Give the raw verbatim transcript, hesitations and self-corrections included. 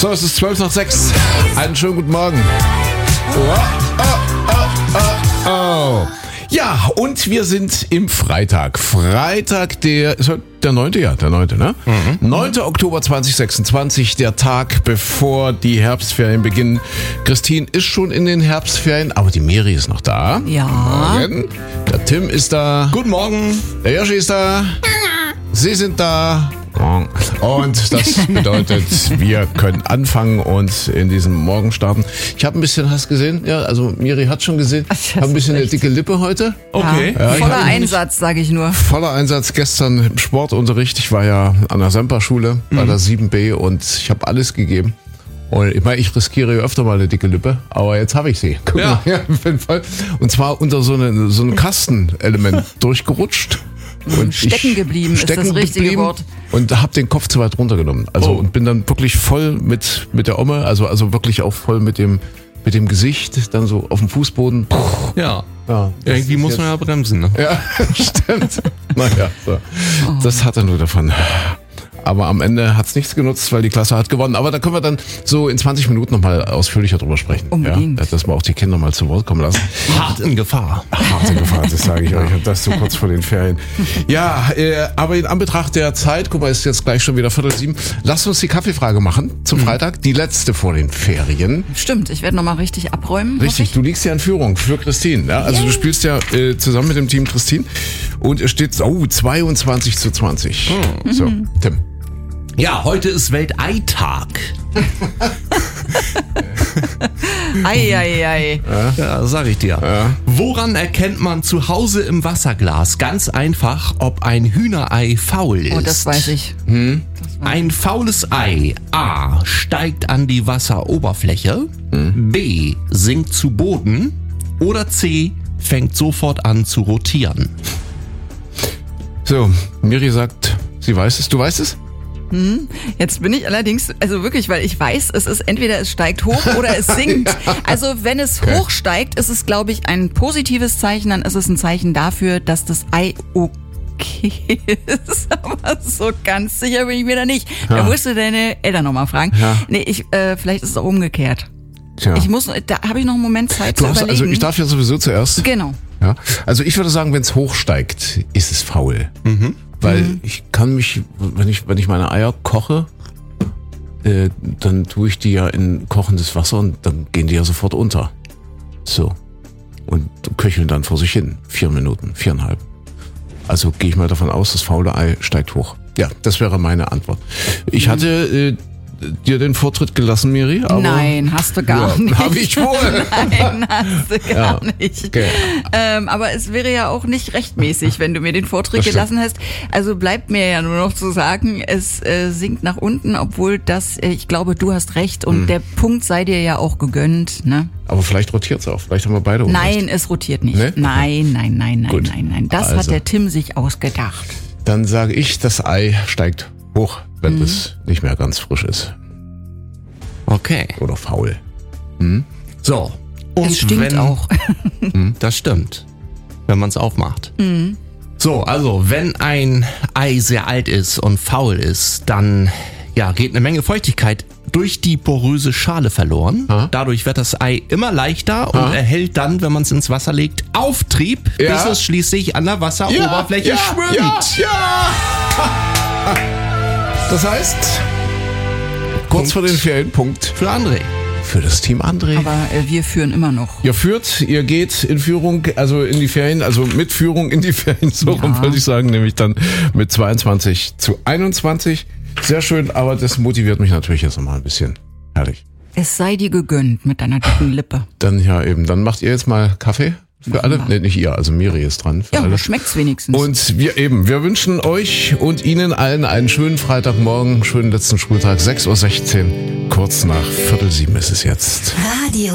So, es ist zwölf nach sechs. Einen schönen guten Morgen. Oh, oh, oh, oh, oh. Ja, und wir sind im Freitag. Freitag, der, ist heute der neunte Ja, der neunte ne? Mhm. neunter Oktober zweitausendsechsundzwanzig, der Tag, bevor die Herbstferien beginnen. Christine ist schon in den Herbstferien, aber die Miri ist noch da. Ja. Morgen. Der Tim ist da. Guten Morgen. Der Joshi ist da. Sie sind da. Und das bedeutet, wir können anfangen und in diesem Morgen starten. Ich habe ein bisschen, hast gesehen? Ja, also Miri hat schon gesehen. Ich habe ein bisschen eine dicke Lippe heute. Okay. Ja, voller Einsatz, sage ich nur. Voller Einsatz gestern im Sportunterricht. Ich war ja an der Semperschule bei der sieben B und ich habe alles gegeben. Und ich meine, ich riskiere ja öfter mal eine dicke Lippe, aber jetzt habe ich sie. Guck ja. mal, ja, auf jeden Fall. Und zwar unter so, eine, so ein Kastenelement durchgerutscht. Und stecken geblieben stecken ist das richtige geblieben Wort. Und habe den Kopf zu weit runtergenommen. Also Oh. und bin dann wirklich voll mit mit der Omme, also also wirklich auch voll mit dem mit dem Gesicht dann so auf dem Fußboden. Ja. Ja, das Irgendwie ist muss jetzt- man ja bremsen, ne? Ja, stimmt. Naja, so. Das hat er nur davon. Aber am Ende hat's nichts genutzt, weil die Klasse hat gewonnen. Aber da können wir dann so in zwanzig Minuten nochmal ausführlicher drüber sprechen. Unbedingt. Ja, dass wir auch die Kinder mal zu Wort kommen lassen. Hart in Gefahr. Harte Gefahr, das sage ich euch. Und das so kurz vor den Ferien. Ja, äh, aber in Anbetracht der Zeit, guck mal, ist jetzt gleich schon wieder Viertel sieben. Lasst uns die Kaffeefrage machen zum Freitag. Die letzte vor den Ferien. Stimmt, ich werde nochmal richtig abräumen. hoffe Richtig, ich. du liegst ja in Führung für Christine. Ja? Also du spielst ja äh, zusammen mit dem Team Christine. Und es steht, oh, zweiundzwanzig zu zwanzig. So, Tim. Ja, heute ist Welteitag. Eieiei. Ja, sag ich dir. Woran erkennt man zu Hause im Wasserglas ganz einfach, ob ein Hühnerei faul ist? Oh, das weiß ich. Ein faules Ei A. steigt an die Wasseroberfläche, B. sinkt zu Boden oder C. fängt sofort an zu rotieren. So, Miri sagt, sie weiß es. Du weißt es? Jetzt bin ich allerdings, also wirklich, weil ich weiß, es ist entweder es steigt hoch oder es sinkt. Also wenn es hoch steigt, ist es, glaube ich, ein positives Zeichen, dann ist es ein Zeichen dafür, dass das Ei okay ist. Aber so ganz sicher bin ich mir da nicht. Da musst du deine Eltern nochmal fragen. Ja. Nee, ich, äh, vielleicht ist es auch umgekehrt. Tja. Ich muss, da habe ich noch einen Moment Zeit Du zu hast, überlegen. also ich darf ja sowieso zuerst. Genau. Ja, also ich würde sagen, wenn es hochsteigt, ist es faul. Weil ich kann mich, wenn ich, wenn ich meine Eier koche, äh, dann tue ich die ja in kochendes Wasser und dann gehen die ja sofort unter. So. Und köcheln dann vor sich hin. Vier Minuten, viereinhalb. Also gehe ich mal davon aus, das faule Ei steigt hoch. Ja, das wäre meine Antwort. Ich hatte äh, dir den Vortritt gelassen, Miri. Aber Nein, hast du gar ja, nicht. habe ich wohl. Nein, hast du gar Ja, nicht. okay. Ähm, aber es wäre ja auch nicht rechtmäßig, wenn du mir den Vortritt Das stimmt. gelassen hast. Also bleibt mir ja nur noch zu sagen, es äh, sinkt nach unten, obwohl das, äh, ich glaube, du hast recht und der Punkt sei dir ja auch gegönnt. Ne? Aber vielleicht rotiert es auch. Vielleicht haben wir beide Unrecht. Nein, es rotiert nicht. Nee? Nein, nein, nein, nein, Gut. nein, nein. Das Also. hat der Tim sich ausgedacht. Dann sage ich, das Ei steigt hoch, wenn es nicht mehr ganz frisch ist. Okay. Oder faul. So. Und Es stinkt wenn, auch. Das stimmt, wenn man es aufmacht. So, also wenn ein Ei sehr alt ist und faul ist, dann ja, geht eine Menge Feuchtigkeit durch die poröse Schale verloren. Ah. Dadurch wird das Ei immer leichter und Ah. erhält dann, wenn man es ins Wasser legt, Auftrieb, Ja. bis es schließlich an der Wasseroberfläche ja, schwimmt. Ja, ja. Das heißt, kurz Punkt. vor den Ferien, Punkt Für André. für das Team André. Aber äh, wir führen immer noch. Ihr führt, ihr geht in Führung, also in die Ferien, also mit Führung in die Ferien, so rum Ja. würde ich sagen, nämlich dann mit zweiundzwanzig zu einundzwanzig. Sehr schön, aber das motiviert mich natürlich jetzt nochmal ein bisschen. Herrlich. Es sei dir gegönnt mit deiner dicken Lippe. Dann ja eben, dann macht ihr jetzt mal Kaffee für alle. Nee, nicht ihr, also Miri ist dran für Ja, alle. schmeckt's wenigstens. Und wir eben, wir wünschen euch und Ihnen allen einen schönen Freitagmorgen, schönen letzten Schultag, sechs Uhr sechzehn, kurz nach Viertel sieben ist es jetzt. Radio